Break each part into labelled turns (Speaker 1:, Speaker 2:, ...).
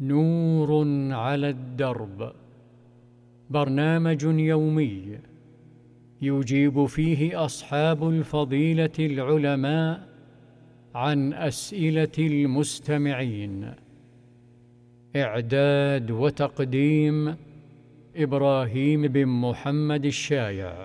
Speaker 1: نور على الدرب، برنامج يومي يجيب فيه أصحاب الفضيلة العلماء عن أسئلة المستمعين. إعداد وتقديم إبراهيم بن محمد الشايع.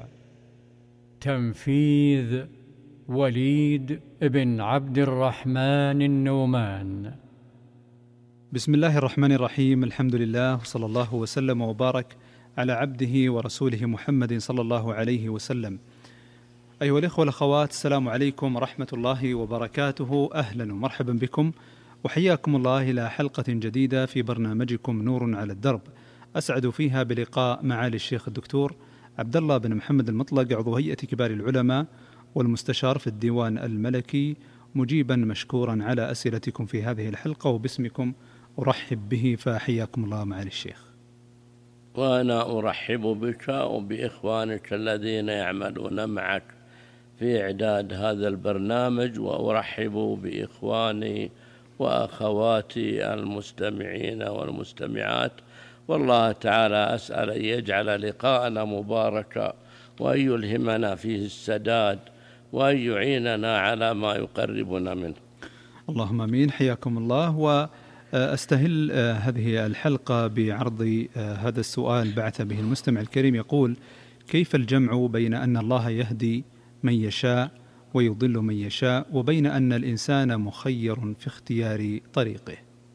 Speaker 1: تنفيذ وليد بن عبد الرحمن النومان.
Speaker 2: بسم الله الرحمن الرحيم. الحمد لله، وصلى الله وسلم وبارك على عبده ورسوله محمد صلى الله عليه وسلم. أيها الإخوة والأخوات، السلام عليكم ورحمة الله وبركاته. أهلا ومرحبا بكم، وحياكم الله إلى حلقة جديدة في برنامجكم نور على الدرب، أسعد فيها بلقاء معالي الشيخ الدكتور عبد الله بن محمد المطلق، عضو هيئة كبار العلماء والمستشار في الديوان الملكي، مجيبا مشكورا على أسئلتكم في هذه الحلقة، وباسمكم أرحب به، فحياكم الله معالي الشيخ.
Speaker 3: وأنا أرحب بك وبإخوانك الذين يعملون معك في إعداد هذا البرنامج، وأرحب بإخواني وأخواتي المستمعين والمستمعات، والله تعالى أسأل أن يجعل لقاءنا مباركا، وأن يلهمنا فيه السداد، وأن يعيننا على ما يقربنا منه. اللهم
Speaker 2: آمين. حياكم الله. وأستهل هذه الحلقة بعرض هذا السؤال بعث به المستمع الكريم، يقول: كيف الجمع بين أن الله يهدي من يشاء ويضل من يشاء، وبين أن الإنسان مخير في اختيار طريقه؟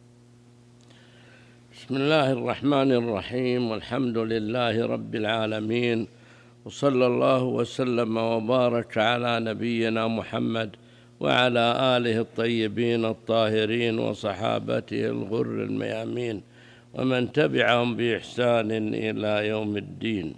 Speaker 3: بسم الله الرحمن الرحيم، والحمد لله رب العالمين، وصلى الله وسلم وبارك على نبينا محمد وعلى آله الطيبين الطاهرين وصحابته الغر الميامين، ومن تبعهم بإحسان إلى يوم الدين.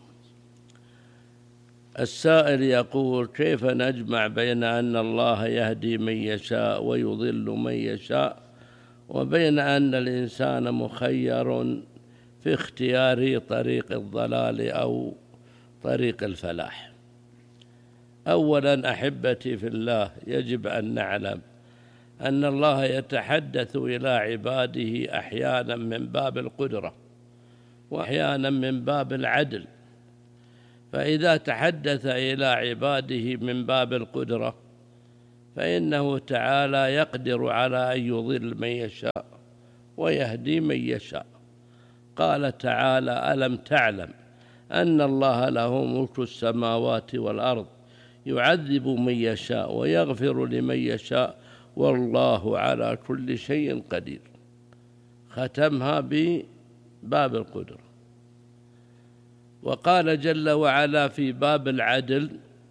Speaker 3: السائل يقول: كيف نجمع بين أن الله يهدي من يشاء ويضل من يشاء، وبين أن الإنسان مخير في اختيار طريق الضلال أو طريق الفلاح؟ أولا أحبتي في الله، يجب أن نعلم أن الله يتحدث إلى عباده أحيانا من باب القدرة وأحيانا من باب العدل. فإذا تحدث إلى عباده من باب القدرة فإنه تعالى يقدر على أن يضل من يشاء ويهدي من يشاء. قال تعالى: ألم تعلم أن الله له ملك السماوات والأرض يعذب من يشاء ويغفر لمن يشاء والله على كل شيء قدير. ختمها بباب القدرة. وقال جل وعلا في باب العدل: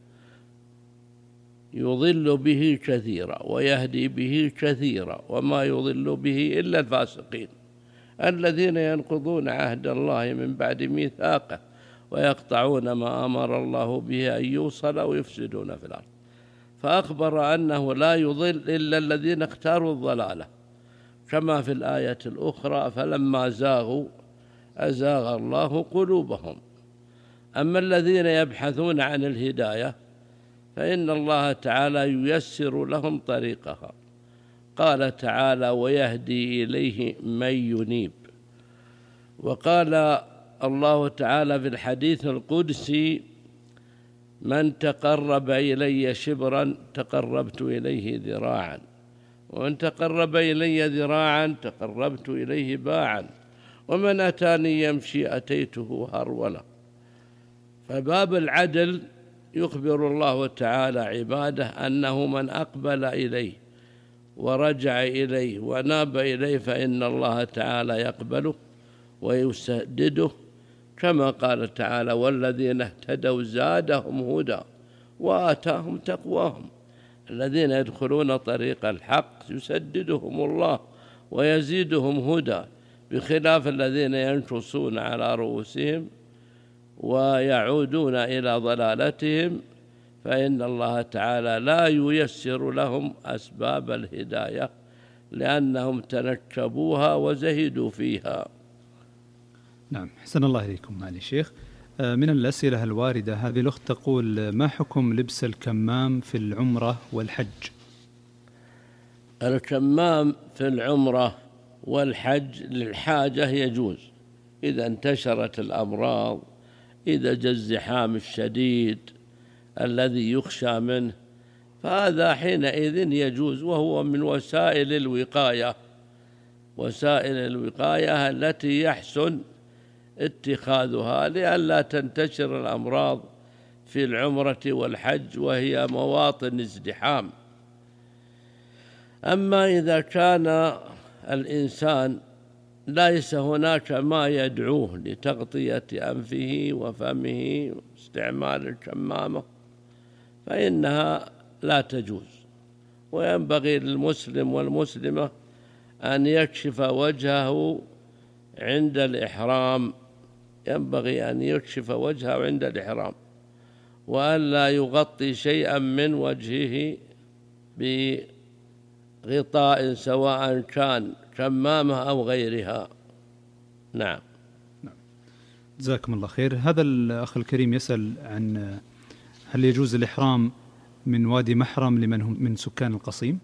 Speaker 3: يضل به كثيرا ويهدي به كثيرا وما يضل به إلا الفاسقين الذين ينقضون عهد الله من بعد ميثاقه ويقطعون ما أمر الله به أن يوصل ويفسدون في الأرض. فأخبر أنه لا يضل إلا الذين اختاروا الضلالة، كما في الآية الأخرى: فلما زاغوا أزاغ الله قلوبهم. أما الذين يبحثون عن الهداية فإن الله تعالى ييسر لهم طريقها. قال تعالى: ويهدي إليه من ينيب. وقال الله تعالى في الحديث القدسي: من تقرب إلي شبرا تقربت إليه ذراعا، ومن تقرب إلي ذراعا تقربت إليه باعا، ومن أتاني يمشي أتيته هرولا. فباب العدل يخبر الله تعالى عباده أنه من أقبل إليه ورجع إليه وناب إليه فإن الله تعالى يقبله ويسدده، كما قال تعالى: والذين اهتدوا زادهم هدى وآتاهم تقواهم. الذين يدخلون طريق الحق يسددهم الله ويزيدهم هدى، بخلاف الذين ينكصون على رؤوسهم ويعودون إلى ضلالتهم، فإن الله تعالى لا ييسر لهم أسباب الهداية لأنهم تنكبوها وزهدوا فيها.
Speaker 2: نعم، حسن الله إليكم معالي الشيخ. من الأسئلة الواردة هذه الأخت تقول: ما حكم لبس الكمام في العمرة والحج؟
Speaker 3: الكمام في العمرة والحج للحاجة يجوز إذا انتشرت الأمراض، إذا جاء الزحام الشديد الذي يخشى منه، فهذا حينئذ يجوز، وهو من وسائل الوقاية، وسائل الوقاية التي يحسن اتخاذها لئلا تنتشر الأمراض في العمرة والحج، وهي مواطن ازدحام. أما إذا كان الإنسان ليس هناك ما يدعوه لتغطية أنفه وفمه واستعمال الكمامة فإنها لا تجوز، وينبغي للمسلم والمسلمة أن يكشف وجهه عند الإحرام، ينبغي أن يكشف وجهه عند الإحرام، وأن لا يغطي شيئا من وجهه بغطاء سواء كان كمامة أو غيرها. نعم.
Speaker 2: جزاكم الله خير. هذا الأخ الكريم يسأل عن هل يجوز الإحرام من وادي محرم لمن هم من سكان القصيم؟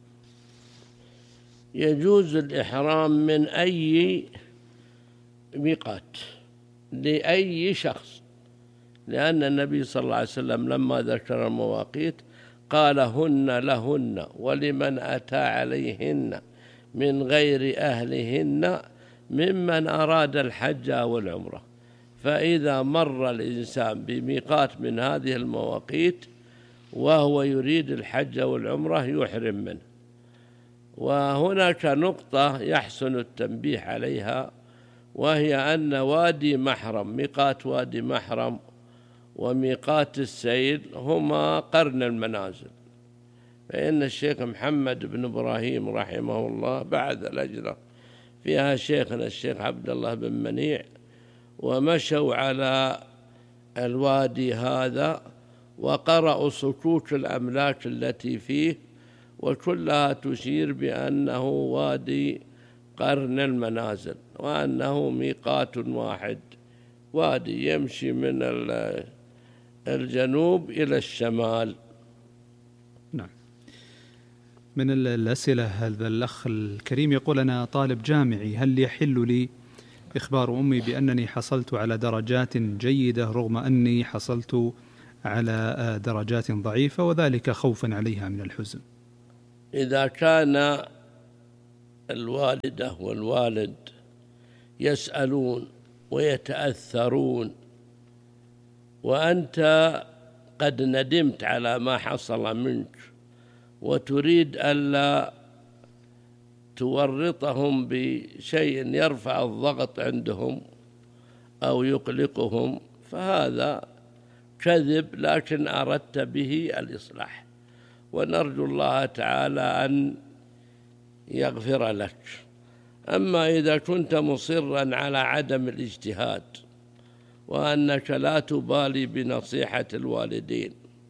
Speaker 3: يجوز الإحرام من أي ميقات لأي شخص، لأن النبي صلى الله عليه وسلم لما ذكر المواقيت قال هن لهن ولمن أتى عليهن من غير أهلهن ممن أراد الحج أو العمرة. فإذا مر الإنسان بميقات من هذه المواقيت وهو يريد الحج والعمرة يحرم منه. وهناك نقطة يحسن التنبيه عليها، وهي أن وادي محرم، ميقات وادي محرم وميقات السيل هما قرن المنازل، فإن الشيخ محمد بن إبراهيم رحمه الله بعث لجنة فيها شيخنا الشيخ عبد الله بن منيع، ومشوا على الوادي هذا وقرأوا صكوك الأملاك التي فيه، وكلها تشير بأنه وادي قرن المنازل، وأنه ميقات واحد، وادي يمشي من الجنوب إلى الشمال.
Speaker 2: نعم. من الأسئلة هذا الأخ الكريم يقول أنا طالب جامعي، هل يحل لي إخبار أمي بأنني حصلت على درجات جيدة رغم أني حصلت على درجات ضعيفة، وذلك خوفا عليها من الحزن؟
Speaker 3: إذا كان الوالدة والوالد يسألون ويتأثرون وأنت قد ندمت على ما حصل منك وتريد ألا تورطهم بشيء يرفع الضغط عندهم أو يقلقهم، فهذا كذب، لكن أردت به الإصلاح، ونرجو الله تعالى أن يغفر لك. أما إذا كنت مصراً على عدم الاجتهاد وأنك لا تبالي بنصيحة الوالدين،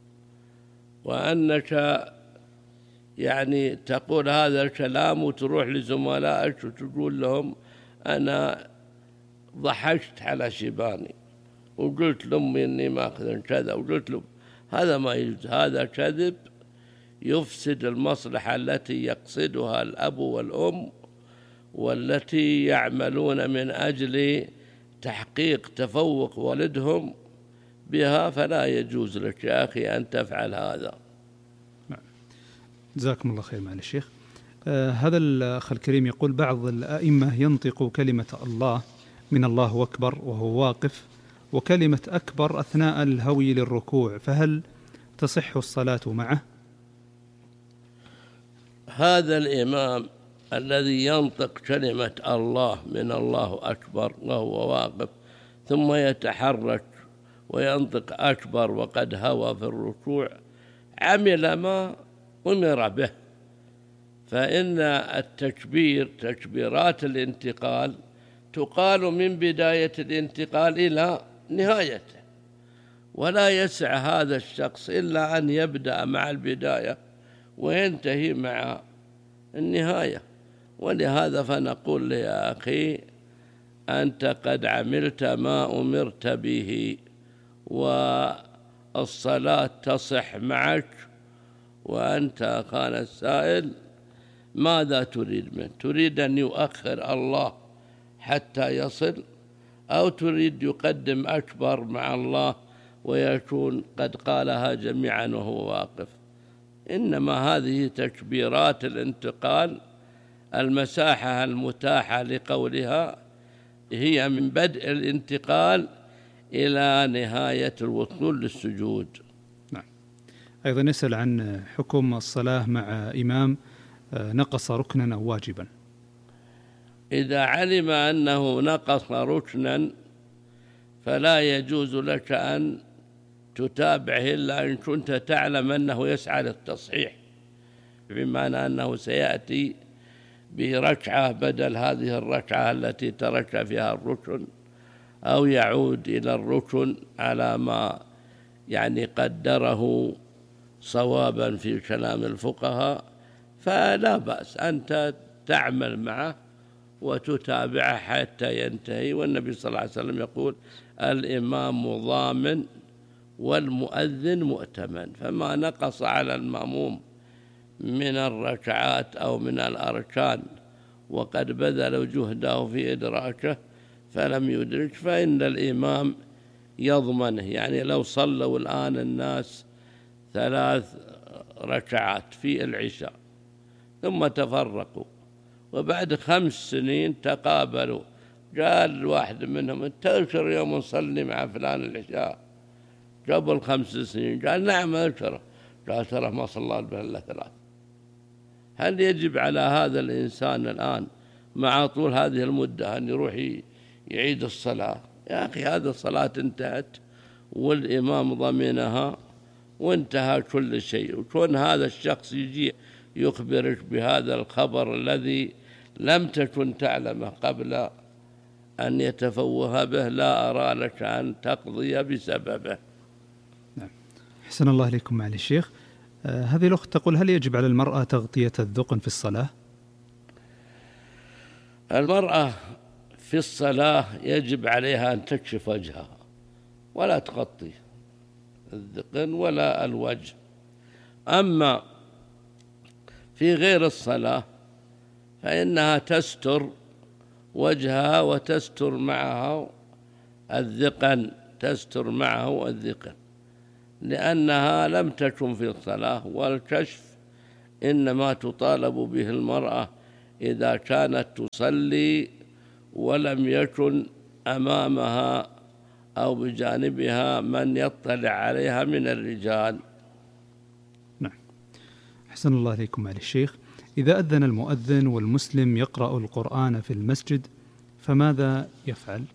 Speaker 3: وأنك يعني تقول هذا الكلام وتروح لزملائك وتقول لهم أنا ضحكت على شيباني وقلت لأمي إني ماخذ كذا وقلت له، هذا ما يجوز، هذا كذب يفسد المصلحة التي يقصدها الأب والأم والتي يعملون من أجل تحقيق تفوق ولدهم بها، فلا يجوز لك يا أخي أن تفعل هذا.
Speaker 2: جزاكم الله خير معالي الشيخ. هذا الأخ الكريم يقول بعض الأئمة ينطق كلمة الله من الله أكبر وهو واقف، وكلمة أكبر أثناء الهوي للركوع، فهل تصح الصلاة معه؟
Speaker 3: هذا الإمام الذي ينطق كلمة الله من الله أكبر وهو واقف ثم يتحرك وينطق أكبر وقد هوى في الركوع عمل ما أمر به، فإن التكبير تكبيرات الانتقال تقال من بداية الانتقال إلى نهايته، ولا يسع هذا الشخص إلا أن يبدأ مع البداية وينتهي مع النهاية. ولهذا فنقول يا أخي أنت قد عملت ما أمرت به والصلاة تصح معك، وأنت أخانا السائل ماذا تريد منه؟ تريد أن يؤخر الله حتى يصل، أو تريد يقدم أكبر مع الله ويكون قد قالها جميعا وهو واقف؟ إنما هذه تكبيرات الانتقال، المساحة المتاحة لقولها هي من بدء الانتقال إلى نهاية الوصول للسجود.
Speaker 2: نعم. أيضا يسأل عن حكم الصلاة مع إمام نقص ركنا أو واجبا.
Speaker 3: إذا علم أنه نقص ركنا فلا يجوز لك أن تتابعه إلا إن كنت تعلم أنه يسعى للتصحيح، بمعنى أنه سيأتي بركعة بدل هذه الركعة التي ترك فيها الركن، أو يعود إلى الركن على ما قدره صوابا في كلام الفقهاء، فلا بأس أنت تعمل معه وتتابعه حتى ينتهي. والنبي صلى الله عليه وسلم يقول: الإمام ضامن والمؤذن مؤتمن، فما نقص على المأموم من الركعات أو من الأركان وقد بذل جهده في إدراكه فلم يدرك، فإن الإمام يضمنه. لو صلوا الآن الناس 3 ركعات في العشاء ثم تفرقوا، وبعد 5 سنين تقابلوا، قال واحد منهم: أنت أذكر يوم نصلي مع فلان العشاء قبل 5 سنين؟ قال: نعم أذكره. قال: ترى ما صلى به إلا 3. هل يجب على هذا الإنسان الآن مع طول هذه المدة أن يروح يعيد الصلاة؟ يا أخي، هذه الصلاة انتهت والإمام ضمنها وانتهى كل شيء. وكون هذا الشخص يجي يخبرك بهذا الخبر الذي لم تكن تعلمه قبل أن يتفوه به، لا أرى لك أن تقضي بسببه.
Speaker 2: نعم. أحسن الله إليكم معالي الشيخ. هذه الأخت تقول: هل يجب على المرأة تغطية الذقن في الصلاة؟
Speaker 3: المرأة في الصلاة يجب عليها أن تكشف وجهها ولا تغطي الذقن ولا الوجه. أما في غير الصلاة فإنها تستر وجهها وتستر معه الذقن، لأنها لم تكن في الصلاة. والكشف إنما تطالب به المرأة إذا كانت تصلي ولم يكن أمامها أو بجانبها من يطلع عليها من الرجال.
Speaker 2: نعم. أحسن الله إليكم معالي الشيخ. إذا أذن المؤذن والمسلم يقرأ القرآن في المسجد فماذا يفعل؟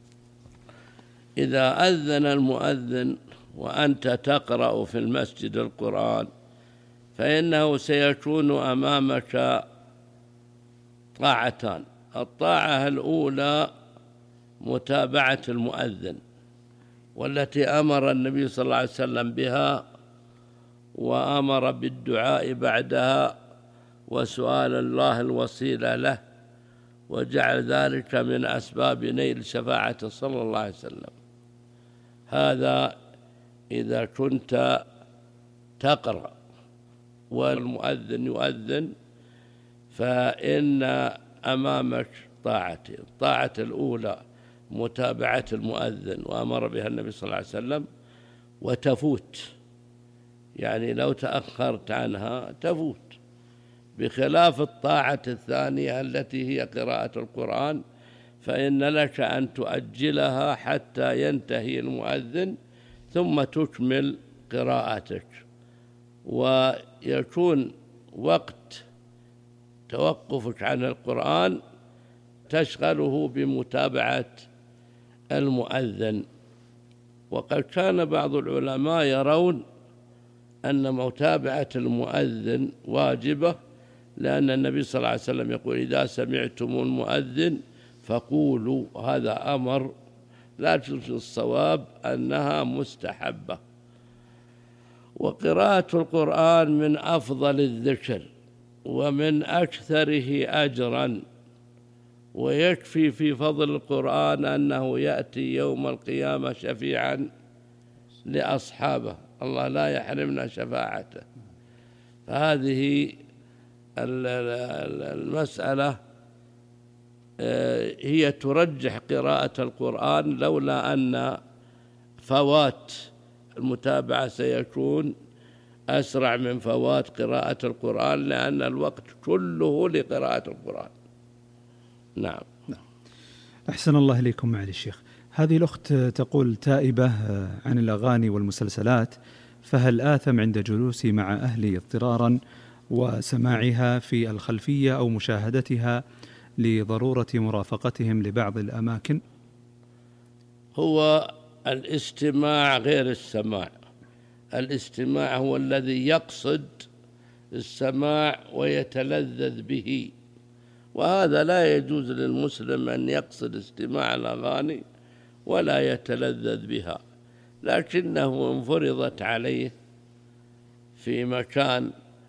Speaker 3: إذا أذن المؤذن وأنت تقرأ في المسجد القرآن فإنه سيكون أمامك طاعتان. الطاعة الأولى متابعة المؤذن، والتي أمر النبي صلى الله عليه وسلم بها، وأمر بالدعاء بعدها وسؤال الله الوسيلة له، وجعل ذلك من أسباب نيل شفاعته صلى الله عليه وسلم. هذا إذا كنت تقرأ والمؤذن يؤذن فإن أمامك طاعتين: الطاعة الأولى متابعة المؤذن وأمر بها النبي صلى الله عليه وسلم، وتفوت، لو تأخرت عنها تفوت، بخلاف الطاعة الثانية التي هي قراءة القرآن، فإن لك أن تؤجلها حتى ينتهي المؤذن ثم تكمل قراءتك، ويكون وقت توقفك عن القرآن تشغله بمتابعة المؤذن. وقد كان بعض العلماء يرون أن متابعة المؤذن واجبة، لأن النبي صلى الله عليه وسلم يقول: إذا سمعتم المؤذن فقولوا. هذا أمر، لكن الصواب أنها مستحبة. وقراءة القرآن من أفضل الذكر ومن أكثره أجرا، ويكفي في فضل القرآن أنه يأتي يوم القيامة شفيعا لأصحابه، الله لا يحرمنا شفاعته. فهذه المسألة هي ترجح قراءة القرآن، لولا أن فوات المتابعة سيكون أسرع من فوات قراءة القرآن، لأن الوقت كله لقراءة القرآن. نعم.
Speaker 2: أحسن الله إليكم معالي الشيخ. هذه الأخت تقول تائبة عن الأغاني والمسلسلات، فهل آثم عند جلوسي مع أهلي اضطرارا وسماعها في الخلفية أو مشاهدتها لضرورة مرافقتهم لبعض الأماكن؟
Speaker 3: هو الاستماع غير السماع. الاستماع هو الذي يقصد السماع ويتلذذ به، وهذا لا يجوز للمسلم أن يقصد استماع الأغاني ولا يتلذذ بها، لكنه إن فرضت عليه في مكان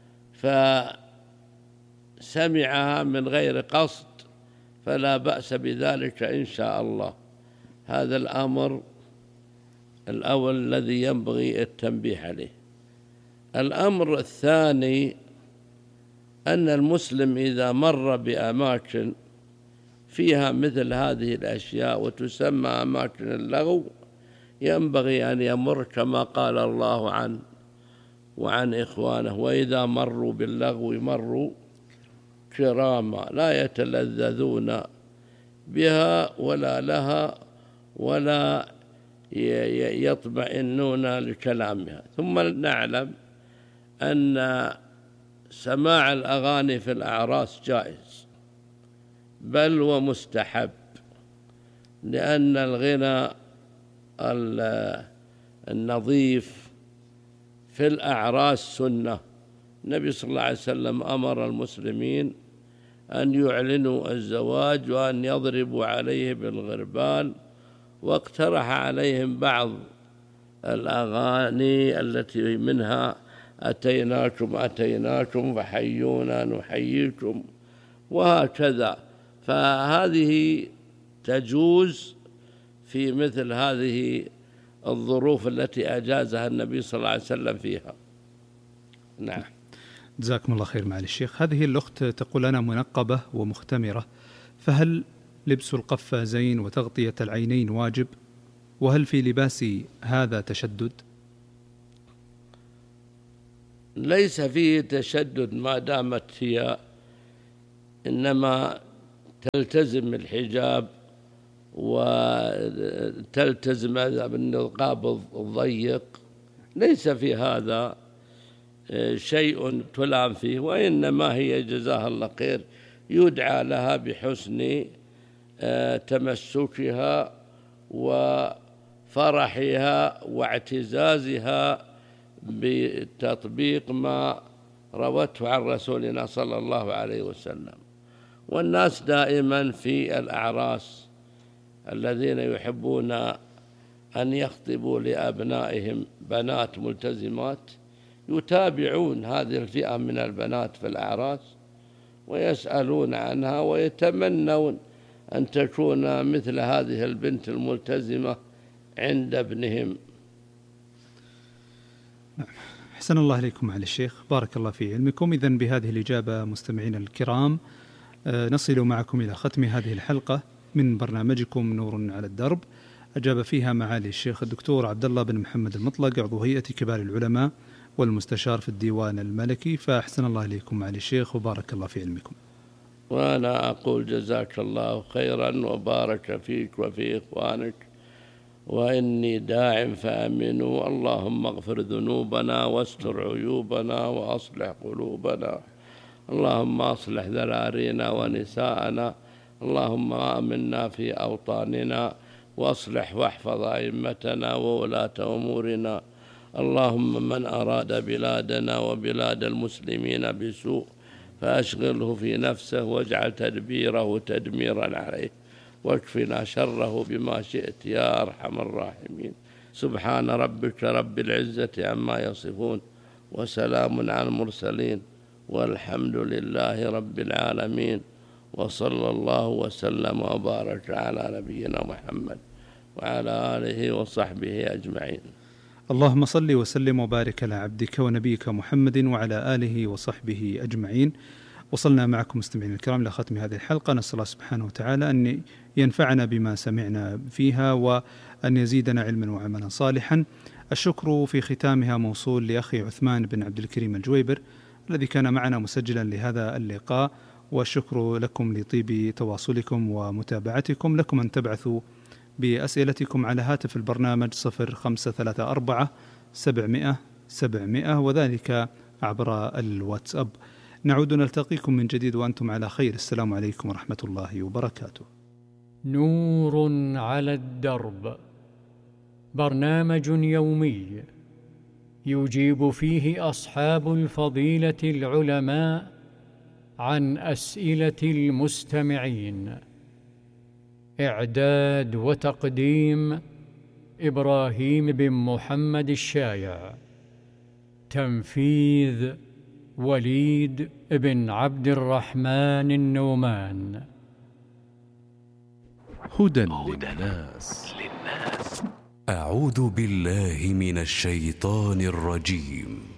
Speaker 3: فسمعها من غير قصد فلا بأس بذلك إن شاء الله. هذا الأمر الأول الذي ينبغي التنبيه عليه. الأمر الثاني أن المسلم إذا مر بأماكن فيها مثل هذه الأشياء وتسمى أماكن اللغو، ينبغي أن يمر كما قال الله عنه وعن إخوانه: وإذا مروا باللغو مروا كراما، لا يتلذذون بها ولا لها ولا يطمئنون لكلامها. ثم نعلم أن سماع الأغاني في الأعراس جائز بل ومستحب، لأن الغنى النظيف في الأعراس سنة. النبي صلى الله عليه وسلم أمر المسلمين أن يعلنوا الزواج وأن يضربوا عليه بالغربال، واقترح عليهم بعض الأغاني التي منها: أتيناكم أتيناكم فحيونا نحييكم، وهكذا. فهذه تجوز في مثل هذه الظروف التي أجازها النبي صلى الله عليه وسلم فيها. نعم.
Speaker 2: جزاكم الله خير معالي الشيخ. هذه الأخت تقول: أنا منقبة ومختمرة، فهل لبس القفازين وتغطية العينين واجب؟ وهل في لباسي هذا تشدد؟
Speaker 3: ليس فيه تشدد ما دامت هي إنما تلتزم الحجاب وتلتزم هذا بالنقاب الضيق، ليس في هذا شيء تلام فيه، وإنما هي جزاها الله خير يدعى لها بحسن تمسكها وفرحها واعتزازها بتطبيق ما روته عن رسولنا صلى الله عليه وسلم. والناس دائما في الأعراس الذين يحبون أن يخطبوا لأبنائهم بنات ملتزمات يتابعون هذه الفئة من البنات في الأعراس ويسألون عنها ويتمنون أن تكون مثل هذه البنت الملتزمة عند ابنهم.
Speaker 2: أحسن الله إليكم معالي الشيخ، بارك الله في علمكم. إذن بهذه الإجابة مستمعين الكرام نصل معكم إلى ختم هذه الحلقة من برنامجكم نور على الدرب، أجاب فيها معالي الشيخ الدكتور عبد الله بن محمد المطلق، عضو هيئة كبار العلماء والمستشار في الديوان الملكي. فأحسن الله إليكم معالي الشيخ وبارك الله في علمكم.
Speaker 3: وأنا أقول جزاك الله خيرا وبارك فيك وفي إخوانك، وإني داع فأمنوا. اللهم اغفر ذنوبنا واستر عيوبنا وأصلح قلوبنا، اللهم أصلح ذرارينا ونساءنا، اللهم آمنا في أوطاننا واصلح واحفظ أئمتنا وولاة أمورنا. اللهم من أراد بلادنا وبلاد المسلمين بسوء فأشغله في نفسه واجعل تدبيره تدميرا عليه، واكفنا شره بما شئت يا أرحم الراحمين. سبحان ربك رب العزة عما يصفون وسلام على المرسلين والحمد لله رب العالمين، وصلى الله وسلم وبارك على نبينا محمد وعلى آله وصحبه أجمعين.
Speaker 2: اللهم صل وسلم وبارك على عبدك ونبيك محمد وعلى آله وصحبه أجمعين. وصلنا معكم مستمعين الكرام إلى ختم هذه الحلقة. نسأل الله سبحانه وتعالى أن ينفعنا بما سمعنا فيها وأن يزيدنا علما وعملا صالحا. الشكر في ختامها موصول لأخي عثمان بن عبد الكريم الجويبر الذي كان معنا مسجلا لهذا اللقاء، والشكر لكم لطيب تواصلكم ومتابعتكم. لكم أن تبعثوا بأسئلتكم على هاتف البرنامج 0534 700 700 وذلك عبر الواتساب. نعود نلتقيكم من جديد وأنتم على خير. السلام عليكم ورحمة الله وبركاته.
Speaker 1: نور على الدرب، برنامج يومي يجيب فيه أصحاب الفضيلة العلماء عن أسئلة المستمعين. إعداد وتقديم إبراهيم بن محمد الشايع. تنفيذ وليد بن عبد الرحمن النومان.
Speaker 4: هدى للناس. أعوذ بالله من الشيطان الرجيم.